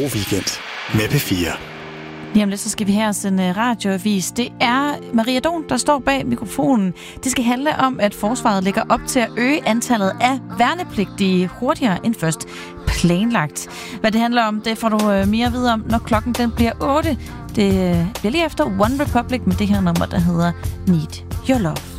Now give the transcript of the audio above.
weekend med P4. Lige om lidt, så skal vi her sende radioavis. Det er Maria Don, der står bag mikrofonen. Det skal handle om, at forsvaret lægger op til at øge antallet af værnepligtige hurtigere end først planlagt. Hvad det handler om, det får du mere at vide om, når klokken den bliver 8. Det bliver lige efter One Republic med det her nummer, der hedder Need Your Love.